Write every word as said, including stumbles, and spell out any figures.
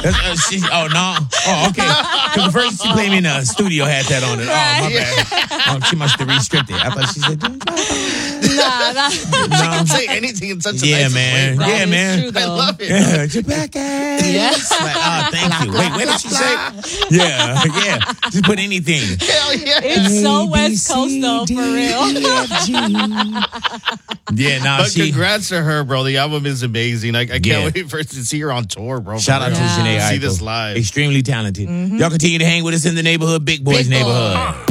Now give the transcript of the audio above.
That's, uh, she, oh, no. Oh, okay. Because the first she played me in the studio had that on it. Oh, my bad. Oh, she must have restricted. I thought she said, nah, nah. no. She can say anything in such a yeah, nice man. way. Yeah, man. True, I love it. Yeah, Chewbacca. Yes. Like, oh, thank you. Wait, what did she say? Yeah, yeah. Just put anything. Hell yeah. It's so West Coast, though, for real. Yeah, no, But she. congrats to her, bro. The album is amazing. I, I can't Yeah. wait for us to see her on tour, bro. Shout out For to real. Janae See Aiko. this live. Extremely talented. Y'all continue to hang with us in the neighborhood, Big Boys Big Boy. neighborhood.